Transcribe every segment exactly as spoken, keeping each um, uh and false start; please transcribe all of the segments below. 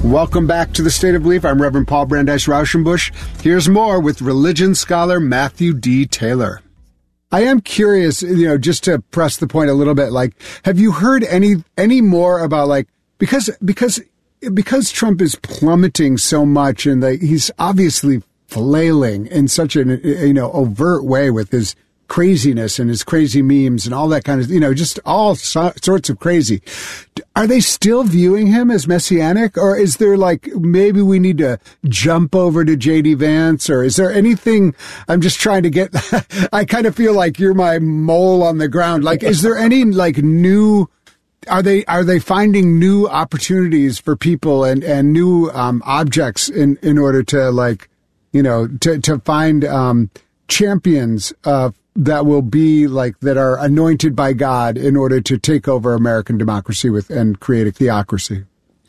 Welcome back to The State of Belief. I'm Reverend Paul Brandeis Rauschenbusch. Here's more with religion scholar Matthew D. Taylor. I am curious, you know, just to press the point a little bit, like, have you heard any any more about, like, because because because Trump is plummeting so much and the, he's obviously flailing in such an, you know, overt way with his craziness and his crazy memes and all that kind of, you know, just all so, sorts of crazy. Are they still viewing him as messianic, or is there, like, maybe we need to jump over to J D Vance, or is there anything? I'm just trying to get, I kind of feel like you're my mole on the ground. Like, is there any, like, new, are they, are they finding new opportunities for people and, and new, um, objects in, in order to, like, you know, to, to find, um, champions, uh, that will be like, that are anointed by God in order to take over American democracy with and create a theocracy?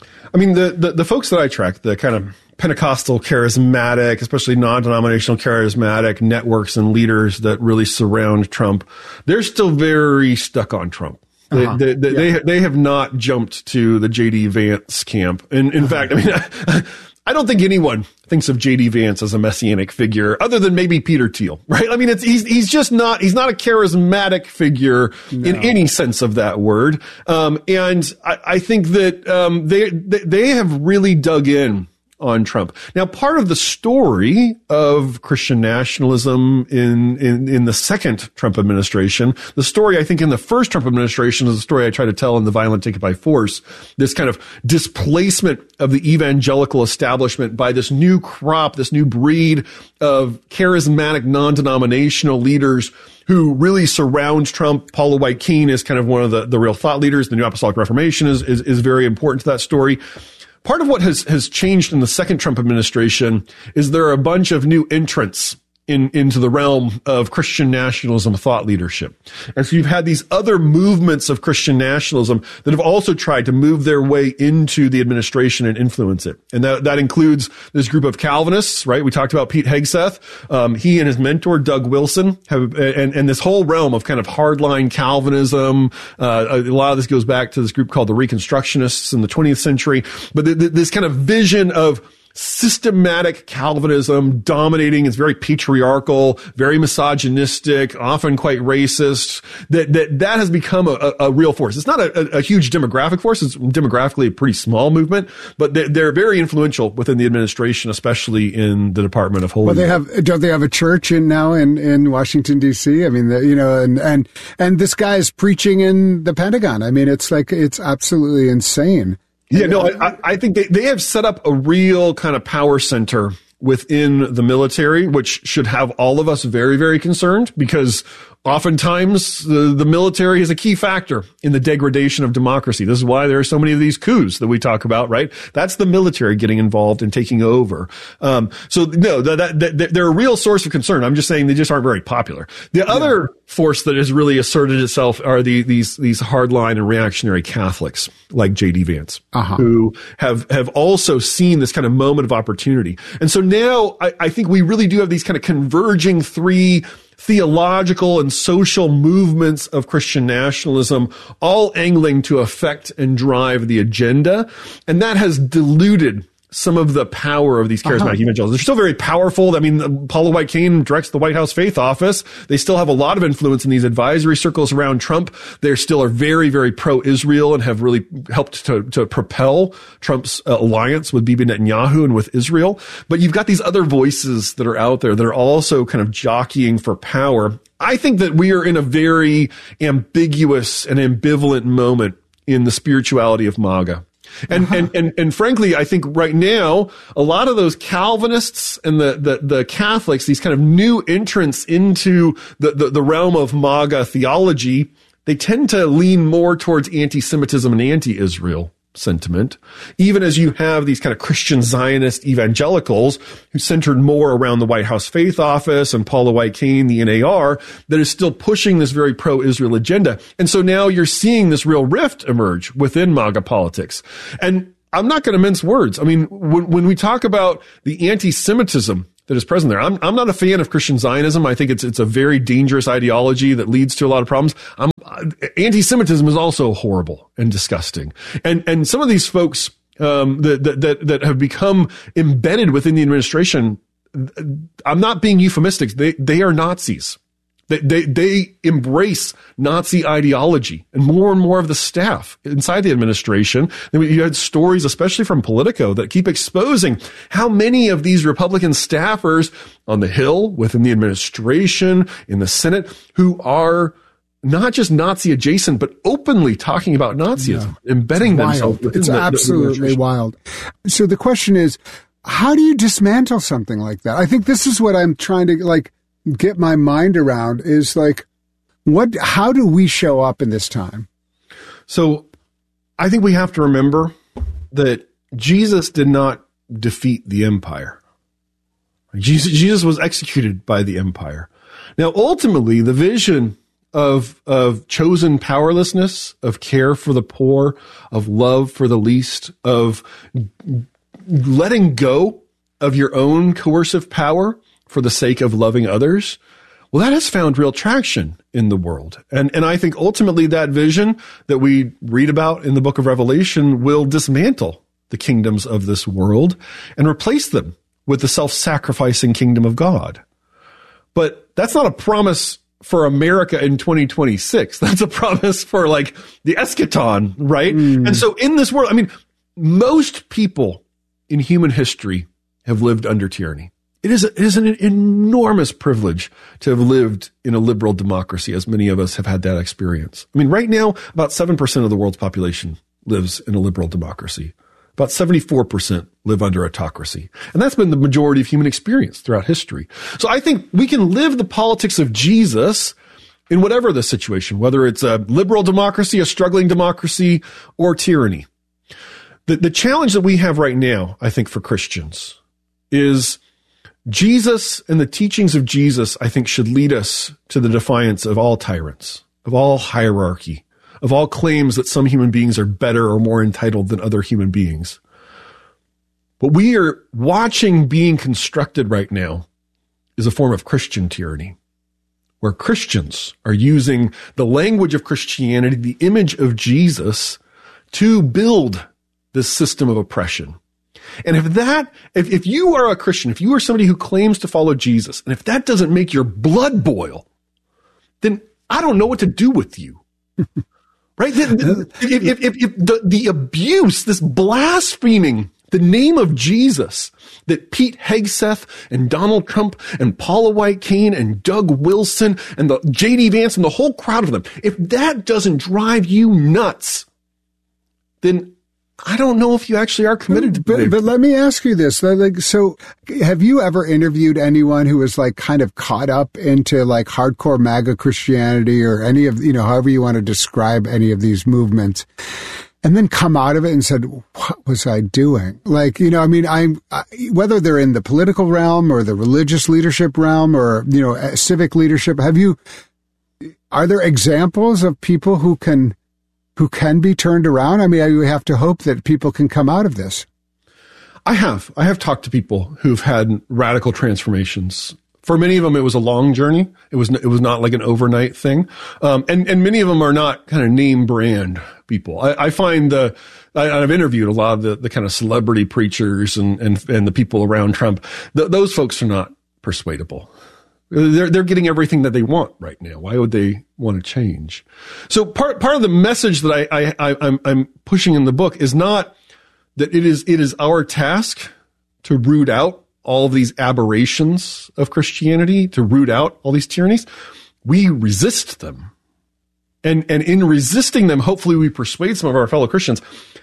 I mean, the, the, the folks that I track, the kind of Pentecostal charismatic, especially non-denominational charismatic networks and leaders that really surround Trump, they're still very stuck on Trump. They, uh-huh. they, they, yeah. they, they have not jumped to the J D Vance camp. And in uh-huh. fact, I mean, I, I don't think anyone thinks of J D Vance as a messianic figure other than maybe Peter Thiel, right? I mean, it's, he's, he's just not, he's not a charismatic figure no. in any sense of that word. Um, and I, I think that, um, they, they have really dug in on Trump. Now, part of the story of Christian nationalism in, in, in the second Trump administration, the story I think in the first Trump administration is the story I try to tell in The Violent Take It by Force, this kind of displacement of the evangelical establishment by this new crop, this new breed of charismatic non-denominational leaders who really surround Trump. Paula White Keene is kind of one of the, the real thought leaders. The New Apostolic Reformation is, is, is very important to that story. Part of what has, has changed in the second Trump administration is there are a bunch of new entrants in, into the realm of Christian nationalism thought leadership. And so you've had these other movements of Christian nationalism that have also tried to move their way into the administration and influence it. And that, that includes this group of Calvinists, right? We talked about Pete Hegseth. Um, he and his mentor, Doug Wilson, have, and, and this whole realm of kind of hardline Calvinism. Uh, a lot of this goes back to this group called the Reconstructionists in the twentieth century. But th- th- this kind of vision of systematic Calvinism dominating. It's very patriarchal, very misogynistic, often quite racist. That that that has become a, a, a real force. It's not a, a, a huge demographic force. It's demographically a pretty small movement, but they're, they're very influential within the administration, especially in the Department of Holiness. Well, they have don't they have a church in now in, in Washington D C? I mean, the, you know, and and and this guy is preaching in the Pentagon. I mean, it's like it's absolutely insane. Yeah, no, I, I think they, they have set up a real kind of power center within the military, which should have all of us very, very concerned, because oftentimes the, the military is a key factor in the degradation of democracy. This is why there are so many of these coups that we talk about, right? That's the military getting involved and taking over. Um, so no, that, that, that, they're a real source of concern. I'm just saying they just aren't very popular. The yeah. other force that has really asserted itself are the, these, these hardline and reactionary Catholics like J D Vance, uh-huh. who have, have also seen this kind of moment of opportunity. And so now I, I think we really do have these kind of converging three theological and social movements of Christian nationalism, all angling to affect and drive the agenda. And that has diluted some of the power of these charismatic uh-huh. evangelicals. They're still very powerful. I mean, Paula White Keene directs the White House Faith Office. They still have a lot of influence in these advisory circles around Trump. They still are very, very pro-Israel and have really helped to, to propel Trump's uh, alliance with Bibi Netanyahu and with Israel. But you've got these other voices that are out there that are also kind of jockeying for power. I think that we are in a very ambiguous and ambivalent moment in the spirituality of MAGA. And, uh-huh. and, and, and frankly, I think right now, a lot of those Calvinists and the, the, the Catholics, these kind of new entrants into the, the, the realm of MAGA theology, they tend to lean more towards anti-Semitism and anti-Israel sentiment, even as you have these kind of Christian Zionist evangelicals who centered more around the White House Faith Office and Paula White Keene, the N A R, that is still pushing this very pro-Israel agenda. And so now you're seeing this real rift emerge within MAGA politics. And I'm not going to mince words. I mean, when, when we talk about the anti-Semitism that is present there, I'm, I'm not a fan of Christian Zionism. I think it's, it's a very dangerous ideology that leads to a lot of problems. I'm, anti-Semitism is also horrible and disgusting. And, and some of these folks um, that, that, that have become embedded within the administration, I'm not being euphemistic. They, they are Nazis. They, they, they embrace Nazi ideology, and more and more of the staff inside the administration. And you had stories, especially from Politico, that keep exposing how many of these Republican staffers on the Hill, within the administration, in the Senate, who are not just Nazi adjacent, but openly talking about Nazism, yeah. embedding themselves. It's the, absolutely the wild. So the question is, how do you dismantle something like that? I think this is what I'm trying to like get my mind around is like, what, how do we show up in this time? So I think we have to remember that Jesus did not defeat the empire. Jesus, Jesus was executed by the empire. Now, ultimately, the vision of, of chosen powerlessness, of care for the poor, of love for the least, of letting go of your own coercive power for the sake of loving others, well, that has found real traction in the world. And, and I think ultimately that vision that we read about in the book of Revelation will dismantle the kingdoms of this world and replace them with the self-sacrificing kingdom of God. But that's not a promise for America in twenty twenty-six. That's a promise for like the eschaton, right? Mm. And so in this world, I mean, most people in human history have lived under tyranny. It is, a, it is an enormous privilege to have lived in a liberal democracy, as many of us have had that experience. I mean, right now, about seven percent of the world's population lives in a liberal democracy. About seventy-four percent live under autocracy. And that's been the majority of human experience throughout history. So I think we can live the politics of Jesus in whatever the situation, whether it's a liberal democracy, a struggling democracy, or tyranny. The, the challenge that we have right now, I think, for Christians is Jesus and the teachings of Jesus, I think, should lead us to the defiance of all tyrants, of all hierarchy, of all claims that some human beings are better or more entitled than other human beings. What we are watching being constructed right now is a form of Christian tyranny, where Christians are using the language of Christianity, the image of Jesus, to build this system of oppression. And if that, if, if you are a Christian, if you are somebody who claims to follow Jesus, and if that doesn't make your blood boil, then I don't know what to do with you. Right? If, if, if, if the, the abuse, this blaspheming the name of Jesus that Pete Hegseth and Donald Trump and Paula White Cain and Doug Wilson and the J D Vance and the whole crowd of them, if that doesn't drive you nuts, then I don't know if you actually are committed to but, but let me ask you this. Like, so have you ever interviewed anyone who was like kind of caught up into like hardcore MAGA Christianity or any of, you know, however you want to describe any of these movements, and then come out of it and said, what was I doing? Like, you know, I mean, I'm, I, whether they're in the political realm or the religious leadership realm or, you know, civic leadership, have you, are there examples of people who can, who can be turned around? I mean, you have to hope that people can come out of this. I have. I have talked to people who've had radical transformations. For many of them, it was a long journey. It was it was not like an overnight thing. Um, and, and many of them are not kind of name brand people. I, I find the, I, I've interviewed a lot of the, the kind of celebrity preachers and, and, and the people around Trump. Th- those folks are not persuadable. They're, they're getting everything that they want right now. Why would they want to change? So part, part of the message that I, I, I, I'm, I'm pushing in the book is not that it is, it is our task to root out all of these aberrations of Christianity, to root out all these tyrannies. We resist them. And, and in resisting them, hopefully we persuade some of our fellow Christians.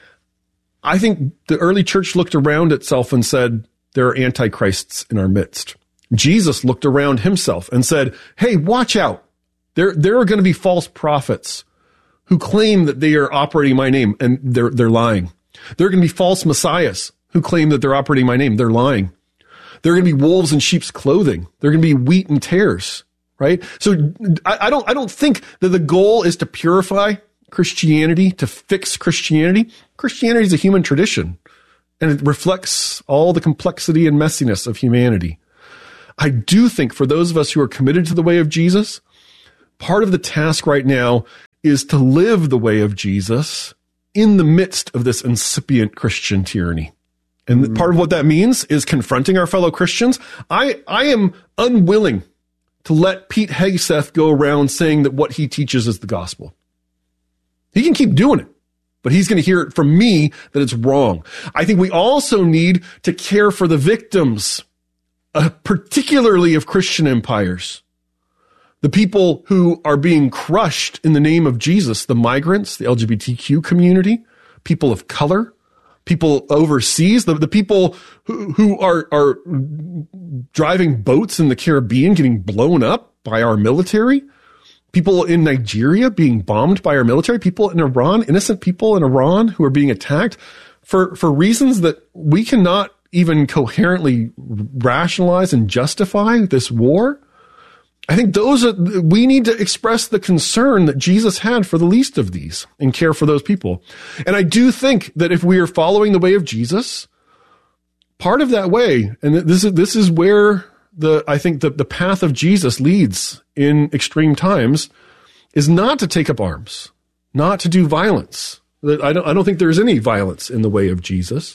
I think the early church looked around itself and said, there are antichrists in our midst. Jesus looked around himself and said, hey, watch out. There, there are going to be false prophets who claim that they are operating my name, and they're, they're lying. There are going to be false messiahs who claim that they're operating my name. They're lying. There are going to be wolves in sheep's clothing. There are going to be wheat and tares, right? So I, I don't, I don't think that the goal is to purify Christianity, to fix Christianity. Christianity is a human tradition, and it reflects all the complexity and messiness of humanity. I do think for those of us who are committed to the way of Jesus, part of the task right now is to live the way of Jesus in the midst of this incipient Christian tyranny. And mm-hmm. part of what that means is confronting our fellow Christians. I, I am unwilling to let Pete Hegseth go around saying that what he teaches is the gospel. He can keep doing it, but he's going to hear it from me that it's wrong. I think we also need to care for the victims, uh, particularly of Christian empires. The people who are being crushed in the name of Jesus, the migrants, the L G B T Q community, people of color, people overseas, the, the people who, who are, are driving boats in the Caribbean getting blown up by our military, people in Nigeria being bombed by our military, people in Iran, innocent people in Iran who are being attacked for, for reasons that we cannot even coherently rationalize and justify this war. I think those are, we need to express the concern that Jesus had for the least of these and care for those people. And I do think that if we are following the way of Jesus, part of that way, and this is, this is where the, I think the, the path of Jesus leads in extreme times, is not to take up arms, not to do violence. I don't, I don't think there's any violence in the way of Jesus,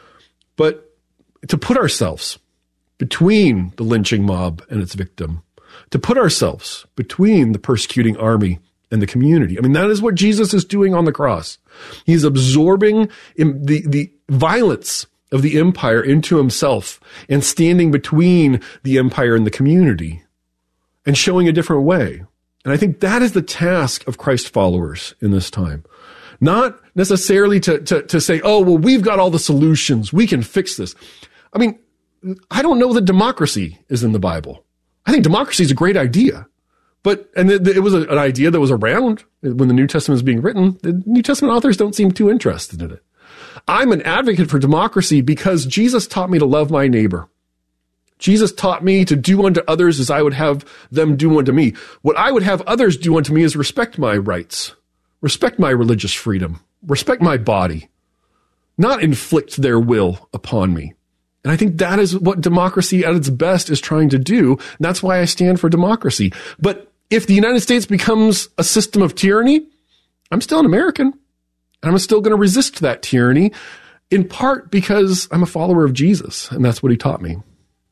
but to put ourselves between the lynching mob and its victim, to put ourselves between the persecuting army and the community. I mean, that is what Jesus is doing on the cross. He's absorbing the, the violence of the empire into himself and standing between the empire and the community and showing a different way. And I think that is the task of Christ followers in this time. Not necessarily to, to, to say, oh, well, we've got all the solutions. We can fix this. I mean, I don't know that democracy is in the Bible. I think democracy is a great idea, but, and it, it was a, an idea that was around when the New Testament was being written. The New Testament authors don't seem too interested in it. I'm an advocate for democracy because Jesus taught me to love my neighbor. Jesus taught me to do unto others as I would have them do unto me. What I would have others do unto me is respect my rights, respect my religious freedom, respect my body, not inflict their will upon me. And I think that is what democracy at its best is trying to do. And that's why I stand for democracy. But if the United States becomes a system of tyranny, I'm still an American. And I'm still going to resist that tyranny, in part because I'm a follower of Jesus. And that's what he taught me.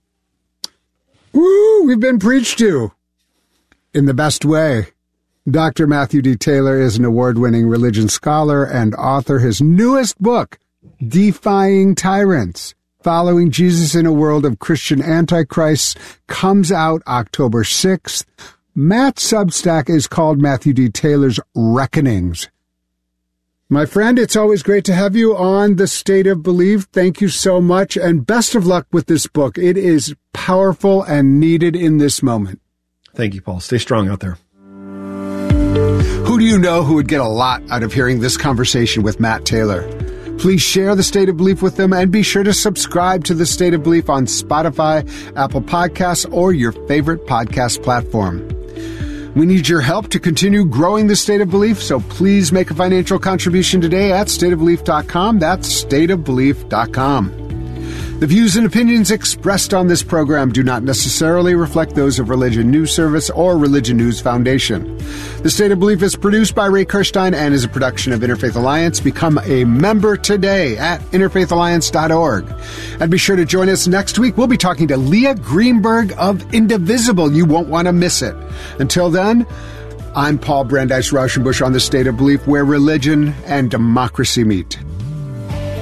Woo, we've been preached to in the best way. Doctor Matthew D. Taylor is an award-winning religion scholar and author. His newest book, Defying Tyrants, Following Jesus in a World of Christian Antichrists, comes out October sixth. Matt's Substack is called Matthew D. Taylor's Reckonings. My friend, it's always great to have you on The State of Belief. Thank you so much, and best of luck with this book. It is powerful and needed in this moment. Thank you, Paul. Stay strong out there. Who do you know who would get a lot out of hearing this conversation with Matt Taylor? Please share The State of Belief with them, and be sure to subscribe to The State of Belief on Spotify, Apple Podcasts, or your favorite podcast platform. We need your help to continue growing The State of Belief, so please make a financial contribution today at state of belief dot com. That's state of belief dot com. The views and opinions expressed on this program do not necessarily reflect those of Religion News Service or Religion News Foundation. The State of Belief is produced by Ray Kirstein and is a production of Interfaith Alliance. Become a member today at interfaith alliance dot org. And be sure to join us next week. We'll be talking to Leah Greenberg of Indivisible. You won't want to miss it. Until then, I'm Paul Brandeis Rauschenbusch on The State of Belief, where religion and democracy meet.